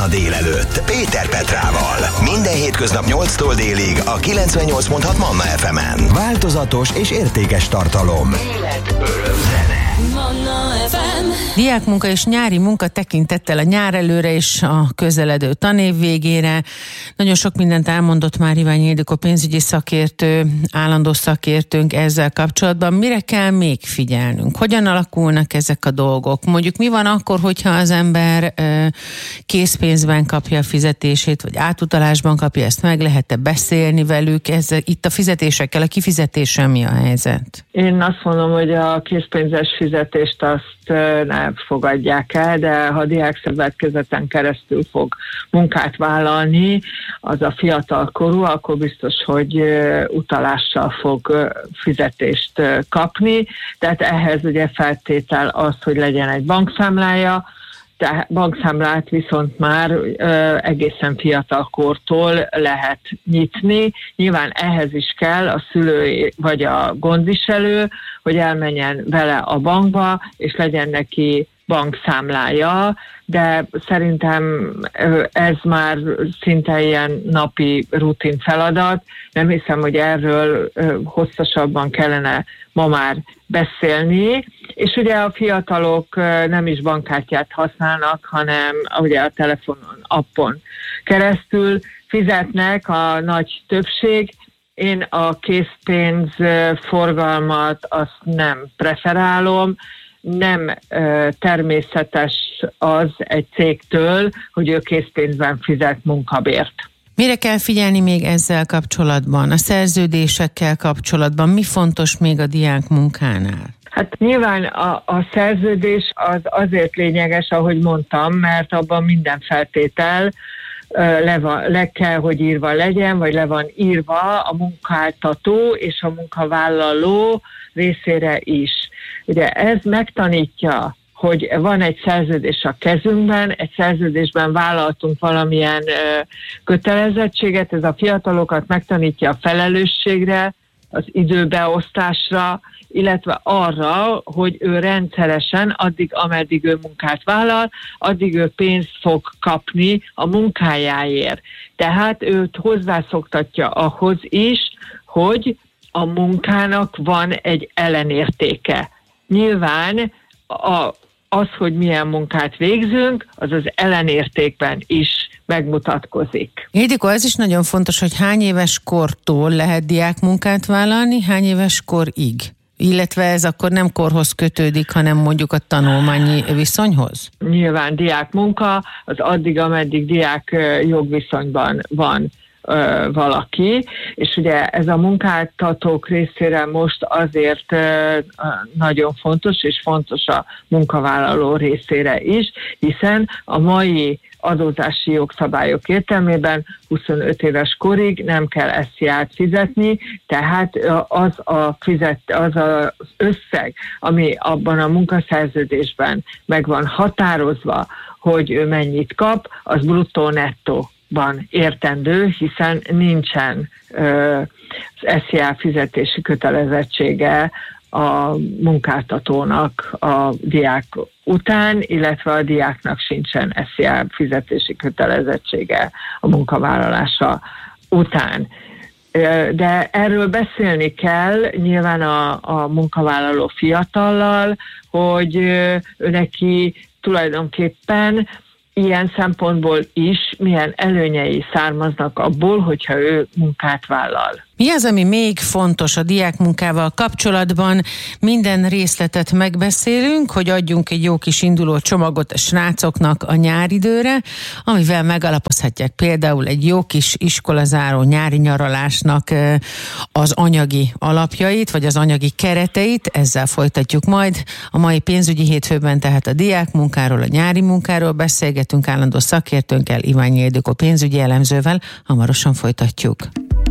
Manna délelőtt Péter Petrával. Minden hétköznap 8-tól délig a 98.6 Manna FM-en. Változatos és értékes tartalom. Élet, öröm, zene. Manna FM. Diákmunka és nyári munka tekintettel a nyár előre és a közeledő tanév végére. Nagyon sok mindent elmondott már Iványi Ildikó pénzügyi szakértő, állandó szakértőnk ezzel kapcsolatban. Mire kell még figyelnünk? Hogyan alakulnak ezek a dolgok? Mondjuk mi van akkor, hogyha az ember készpénzben kapja a fizetését, vagy átutalásban kapja, ezt meg lehet-e beszélni velük? Itt a fizetésekkel, a kifizetéssel mi a helyzet? Én azt mondom, hogy a készpénzes fizetést azt nem fogadják el, de ha diákszövetkezeten keresztül fog munkát vállalni, az a fiatal korú, akkor biztos, hogy utalással fog fizetést kapni. Tehát ehhez ugye feltétel az, hogy legyen egy bankszámlája, tehát bankszámlát viszont már egészen fiatal kortól lehet nyitni. Nyilván ehhez is kell a szülő vagy a gondviselő, hogy elmenjen vele a bankba, és legyen neki bankszámlája, de szerintem ez már szinte ilyen napi rutin feladat. Nem hiszem, hogy erről hosszasabban kellene ma már beszélni, és ugye a fiatalok nem is bankkártyát használnak, hanem ugye a telefonon, appon keresztül fizetnek a nagy többség. Én a készpénz forgalmat azt nem preferálom, nem természetes az egy cégtől, hogy ő készpénzben fizet munkabért. Mire kell figyelni még ezzel kapcsolatban? A szerződésekkel kapcsolatban mi fontos még a diák munkánál? Hát nyilván a szerződés az azért lényeges, ahogy mondtam, mert abban minden feltétel le kell, hogy írva legyen, vagy le van írva a munkáltató és a munkavállaló részére is. Ugye ez megtanítja, hogy van egy szerződés a kezünkben, egy szerződésben vállaltunk valamilyen kötelezettséget, ez a fiatalokat megtanítja a felelősségre, az időbeosztásra, illetve arra, hogy ő rendszeresen, addig, ameddig ő munkát vállal, addig ő pénzt fog kapni a munkájáért. Tehát őt hozzászoktatja ahhoz is, hogy a munkának van egy ellenértéke. Nyilván az, hogy milyen munkát végzünk, az az ellenértékben is megmutatkozik. Ildikó, ez is nagyon fontos, hogy hány éves kortól lehet diákmunkát vállalni, hány éves korig? Illetve ez akkor nem korhoz kötődik, hanem mondjuk a tanulmányi viszonyhoz? Nyilván diákmunka az addig, ameddig diák jogviszonyban van valaki, és ugye ez a munkáltatók részére most azért nagyon fontos, és fontos a munkavállaló részére is, hiszen a mai adózási jogszabályok értelmében 25 éves korig nem kell SZIA-t fizetni, tehát az az összeg, ami abban a munkaszerződésben meg van határozva, hogy ő mennyit kap, az bruttó-nettó értendő, hiszen nincsen az SZIA fizetési kötelezettsége a munkáltatónak a diák után, illetve a diáknak sincsen SZIA fizetési kötelezettsége a munkavállalása után. De erről beszélni kell nyilván a munkavállaló fiatallal, hogy ő neki tulajdonképpen ilyen szempontból is milyen előnyei származnak abból, hogyha ő munkát vállal. Mi az, ami még fontos a diákmunkával kapcsolatban? Minden részletet megbeszélünk, hogy adjunk egy jó kis induló csomagot a srácoknak a nyáridőre, amivel megalapozhatják például egy jó kis iskolazáró nyári nyaralásnak az anyagi alapjait, vagy az anyagi kereteit. Ezzel folytatjuk majd a mai pénzügyi hétfőben, tehát a diákmunkáról, a nyári munkáról beszélgetünk állandó szakértőnkkel, Iványi Ildikó pénzügyi elemzővel. Hamarosan folytatjuk.